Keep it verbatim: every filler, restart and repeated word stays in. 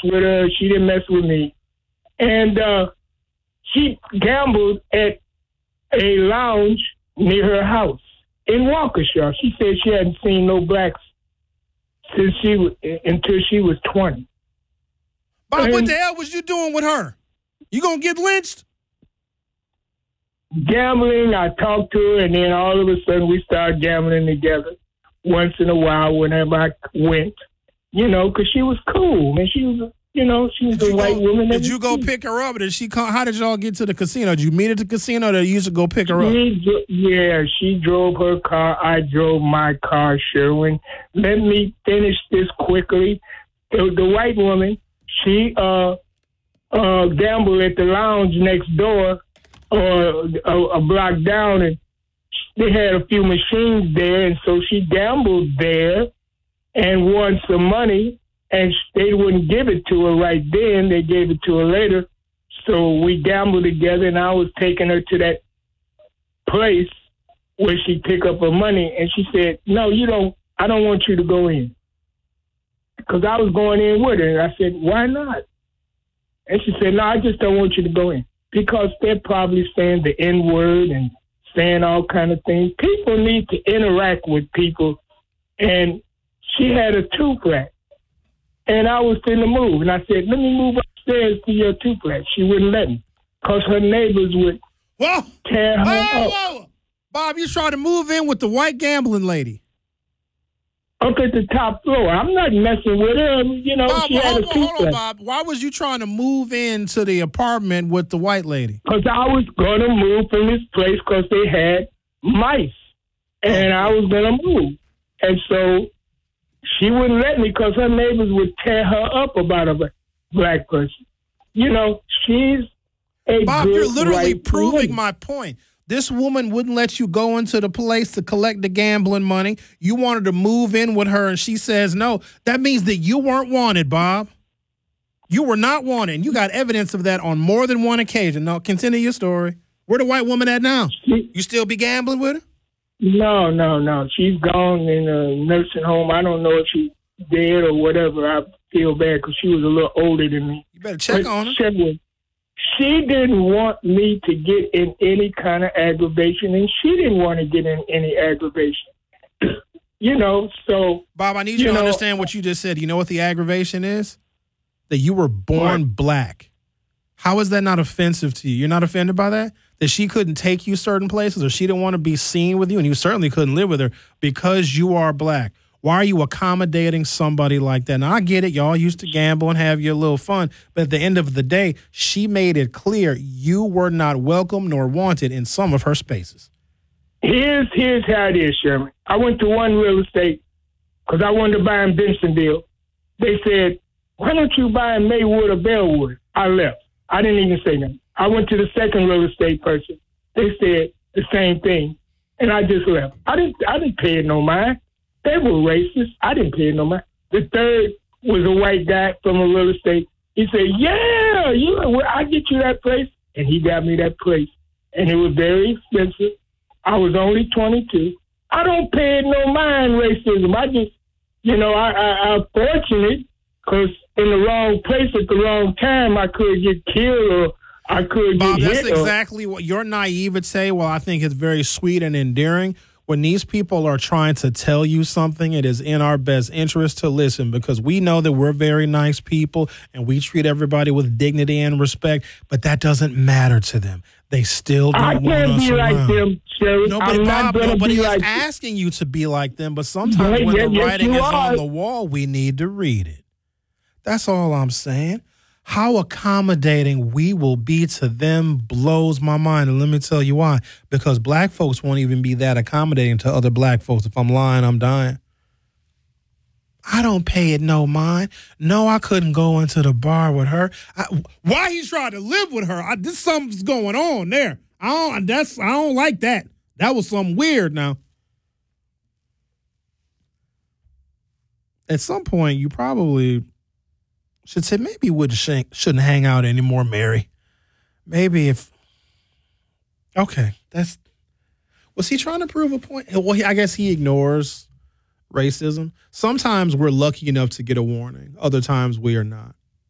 with her. She didn't mess with me. And uh, she gambled at a lounge near her house in Waukesha. She said she hadn't seen no blacks since she was, until she was twenty. Bob, and what the hell was you doing with her? You gonna get lynched? Gambling. I talked to her, and then all of a sudden we started gambling together. Once in a while, whenever I went, you know, because she was cool, and she was, you know, she was a white go, woman. Did you go pick her up, or did she come? How did y'all get to the casino? Did you meet at the casino, or did you used to go pick her up? She, yeah, she drove her car. I drove my car, Sherwin. Let me finish this quickly. The, the white woman, she uh, uh, gambled at the lounge next door, or a, a block down, and they had a few machines there, and so she gambled there and won some money, and they wouldn't give it to her right then. They gave it to her later. So we gambled together, and I was taking her to that place where she pick up her money, and she said, no, you don't, I don't want you to go in. Because I was going in with her, and I said, why not? And she said, no, I just don't want you to go in. Because they're probably saying the N-word and saying all kind of things. People need to interact with people. And she had a two-flat. And I was in the move. And I said, let me move upstairs to your two-flat. She wouldn't let me. Because her neighbors would whoa. tear her whoa, up. Whoa. Bob, you trying to move in with the white gambling lady. Up at the top floor. I'm not messing with her. You know, Bob, she well, had hold a on, two-flat. hold on, Bob. Why was you trying to move into the apartment with the white lady? Because I was going to move from this place because they had mice. And I was going to move. And so she wouldn't let me because her neighbors would tear her up about a black person. You know, she's a Bob, good you're literally white proving woman. my point. This woman wouldn't let you go into the place to collect the gambling money. You wanted to move in with her, and she says no. That means that you weren't wanted, Bob. You were not wanted. And you got evidence of that on more than one occasion. Now, continue your story. Where the white woman at now? She, you still be gambling with her? No, no, no. She's gone in a nursing home. I don't know if she's dead or whatever. I feel bad because she was a little older than me. You better check but on her. She, she didn't want me to get in any kind of aggravation, and she didn't want to get in any aggravation. You know, so... Bob, I need you, you to know, understand what you just said. You know what the aggravation is? That you were born what? black. How is that not offensive to you? You're not offended by that? That she couldn't take you certain places, or she didn't want to be seen with you, and you certainly couldn't live with her because you are black. Why are you accommodating somebody like that? Now, I get it. Y'all used to gamble and have your little fun. But at the end of the day, she made it clear you were not welcome nor wanted in some of her spaces. Here's, here's how it is, Sherman. I went to one real estate because I wanted to buy in Bensonville. They said, why don't you buy in Maywood or Bellwood? I left. I didn't even say nothing. I went to the second real estate person. They said the same thing, and I just left. I didn't. I didn't pay it no mind. They were racist. I didn't pay it no mind. The third was a white guy from a real estate. He said, "Yeah, you. I get you that place," and he got me that place, and it was very expensive. I was only twenty-two. I don't pay it no mind racism. I just, you know, I, I, I'm fortunate because in the wrong place at the wrong time, I could get killed or I could Bob, get that's hit. exactly what your naivete, well, I think it's very sweet and endearing. When these people are trying to tell you something, it is in our best interest to listen because we know that we're very nice people and we treat everybody with dignity and respect, but that doesn't matter to them. They still don't I want can't us be around. like them, Sherry. Nobody, I'm Bob, not gonna nobody be is like asking you to be like them, but sometimes Yeah, when yeah, the yes, writing you is are. on the wall, we need to read it. That's all I'm saying. How accommodating we will be to them blows my mind. And let me tell you why. Because black folks won't even be that accommodating to other black folks. If I'm lying, I'm dying. I don't pay it no mind. No, I couldn't go into the bar with her. I, why he trying to live with her? I, this something's going on there. I don't. That's. I don't like that. That was something weird. Now, at some point, you probably should say maybe you wouldn't sh- shouldn't hang out anymore, Mary. Maybe if. Okay, that's. Was he trying to prove a point? Well, he, I guess he ignores racism. Sometimes we're lucky enough to get a warning. Other times we are not.